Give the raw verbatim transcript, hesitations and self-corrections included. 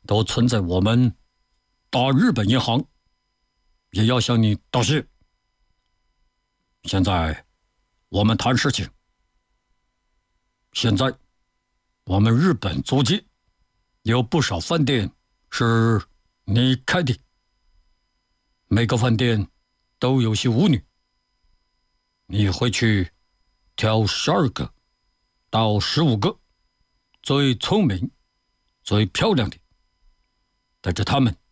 都存在我们大日本银行，也要向你道谢。现在我们谈事情。现在我们日本租界有不少饭店是你开的，每个饭店都有些舞女，你会去挑十二个到十五个最聪明最漂亮的，带着他们